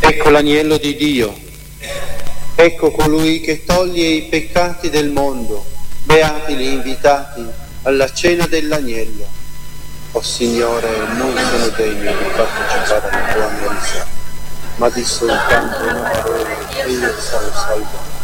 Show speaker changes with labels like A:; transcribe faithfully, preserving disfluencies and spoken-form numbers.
A: Ecco l'agnello di Dio, ecco colui che toglie i peccati del mondo, beati gli invitati alla cena dell'agnello. O Signore, non sono degno di partecipare alla tua mensa, ma di soltanto una parola e io sarò salvo.